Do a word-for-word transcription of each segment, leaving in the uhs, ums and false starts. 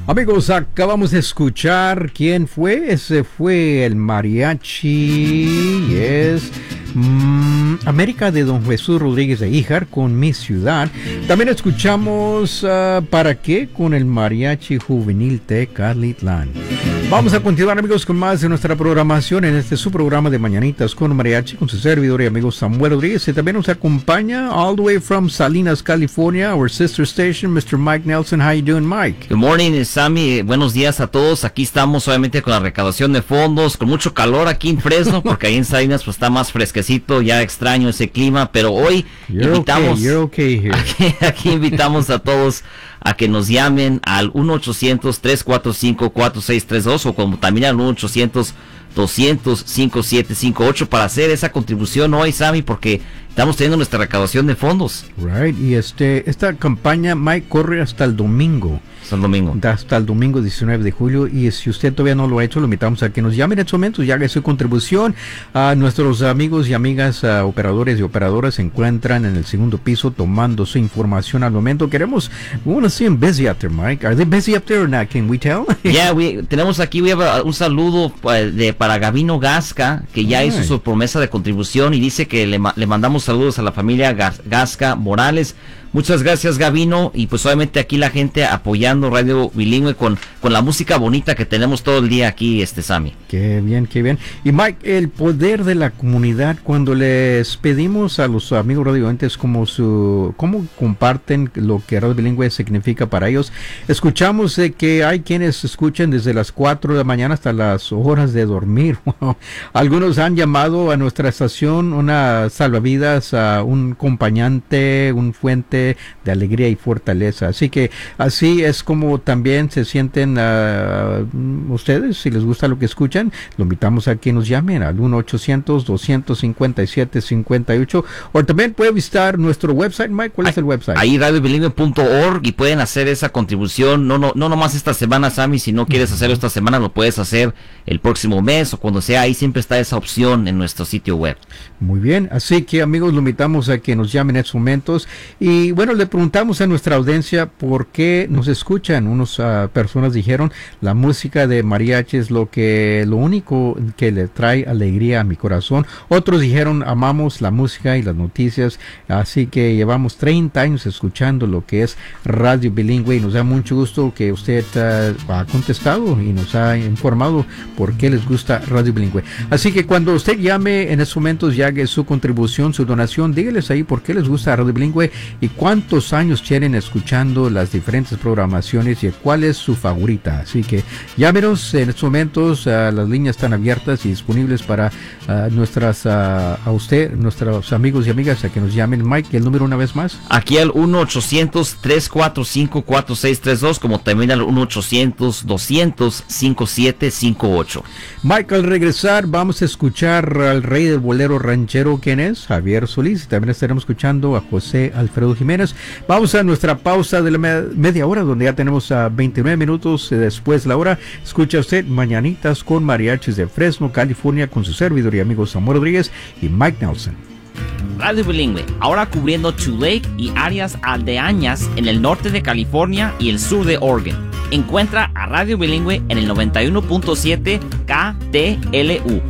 Amigos, acabamos de escuchar quién fue. Ese fue el mariachi. Es mmm, América de Don Jesús Rodríguez de Híjar con Mi Ciudad. También escuchamos uh, ¿Para qué? Con el mariachi juvenil Tecalitlán. Vamos a continuar, amigos, con más de nuestra programación en este su programa de Mañanitas con Mariachi, con su servidor y amigo Samuel Rodríguez. Y también nos acompaña all the way from Salinas, California, our sister station, mister Mike Nelson. How you doing, Mike? Good morning, Sammy. Buenos días a todos. Aquí estamos obviamente con la recaudación de fondos, con mucho calor aquí en Fresno, porque ahí en Salinas pues está más fresquecito, ya extraño ese clima, pero hoy you're invitamos okay, you're okay here. Aquí, aquí invitamos a todos a que nos llamen al uno ochocientos, tres cuatro cinco, cuatro seis tres dos o como también al uno ochocientos, doscientos, cincuenta y siete cincuenta y ocho para hacer esa contribución hoy, Sammy, porque estamos teniendo nuestra recaudación de fondos. Right, y este esta campaña, Mike, corre hasta el domingo. Hasta el domingo. Hasta el domingo diecinueve de julio. Y si usted todavía no lo ha hecho, lo invitamos a que nos llamen en estos momentos y haga su contribución. A nuestros amigos y amigas uh, operadores y operadoras se encuentran en el segundo piso tomando su información al momento. Queremos, we want to see them busy up there, Mike. Are they busy up there or not? Can we tell? Yeah, we, tenemos aquí we have a, un saludo uh, de, para Gavino Gasca, que ya Ay. hizo su promesa de contribución y dice que le, le mandamos saludos a la familia Gas, Gasca Morales. Muchas gracias, Gavino, y pues obviamente aquí la gente apoyando Radio Bilingüe con, con la música bonita que tenemos todo el día aquí, este Sammy. Qué bien, qué bien. Y Mike, el poder de la comunidad, cuando les pedimos a los amigos radioyentes como su, cómo comparten lo que Radio Bilingüe significa para ellos, escuchamos de que hay quienes escuchan desde las cuatro de la mañana hasta las horas de dormir. Wow. Algunos han llamado a nuestra estación una salvavidas, a un acompañante, un fuente de alegría y fortaleza. Así que así es como también se sienten uh, ustedes, si les gusta lo que escuchan, lo invitamos a que nos llamen al uno ochocientos, doscientos cincuenta y siete, cincuenta y ocho, o también puede visitar nuestro website. Mike, ¿cuál ahí, es el website? Ahí radio bilingüe punto org y pueden hacer esa contribución, no no no nomás esta semana, Sammy, si no quieres hacerlo esta semana lo puedes hacer el próximo mes o cuando sea, ahí siempre está esa opción en nuestro sitio web. Muy bien, así que amigos, lo invitamos a que nos llamen en estos momentos. Y bueno, le preguntamos a nuestra audiencia por qué nos escuchan. Unas uh, personas dijeron, la música de mariachi es lo que lo único que le trae alegría a mi corazón. Otros dijeron, amamos la música y las noticias, así que llevamos treinta años escuchando lo que es Radio Bilingüe y nos da mucho gusto que usted uh, ha contestado y nos ha informado por qué les gusta Radio Bilingüe. Así que cuando usted llame en estos momentos y haga su contribución, su donación, dígales ahí por qué les gusta Radio Bilingüe y cuántos años tienen escuchando las diferentes programaciones y cuál es su favorita. Así que llámenos en estos momentos, uh, las líneas están abiertas y disponibles para uh, nuestras uh, a usted, nuestros amigos y amigas a que nos llamen. Mike, el número una vez más. Aquí al uno ochocientos, tres cuatro cinco, cuatro seis tres dos, como también al uno ochocientos, doscientos, cincuenta y siete cincuenta y ocho. Mike, al regresar vamos a escuchar al rey del bolero ranchero, ¿quién es? Javier Solís. Y también estaremos escuchando a José Alfredo Jiménez. Vamos a nuestra pausa de la me media hora, donde ya tenemos a veintinueve minutos después la hora. Escucha usted Mañanitas con Mariachis de Fresno, California, con su servidor y amigo Samuel Rodríguez y Mike Nelson. Radio Bilingüe, ahora cubriendo Tulare y áreas aldeañas en el norte de California y el sur de Oregon. Encuentra a Radio Bilingüe en el noventa y uno punto siete K T L U.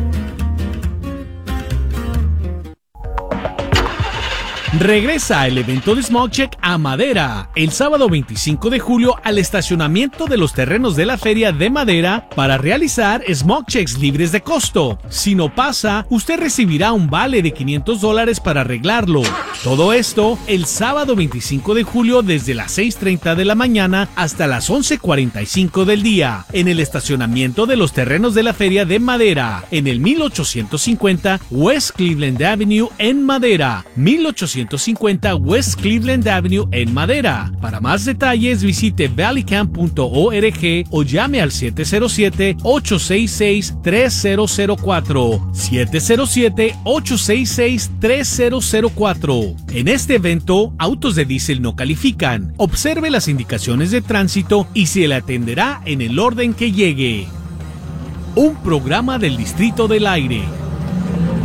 Regresa el evento de SmogCheck a Madera el sábado veinticinco de julio al estacionamiento de los terrenos de la Feria de Madera para realizar SmogChecks libres de costo. Si no pasa, usted recibirá un vale de quinientos dólares para arreglarlo. Todo esto el sábado veinticinco de julio desde las seis treinta de la mañana hasta las once cuarenta y cinco del día en el estacionamiento de los terrenos de la Feria de Madera en el mil ochocientos cincuenta West Cleveland Avenue en Madera. mil ochocientos cincuenta West Cleveland Avenue en Madera. Para más detalles visite valley camp punto org o llame al siete cero siete, ocho seis seis, tres cero cero cuatro. siete cero siete, ocho seis seis, tres cero cero cuatro. En este evento, autos de diésel no califican. Observe las indicaciones de tránsito y se le atenderá en el orden que llegue. Un programa del Distrito del Aire.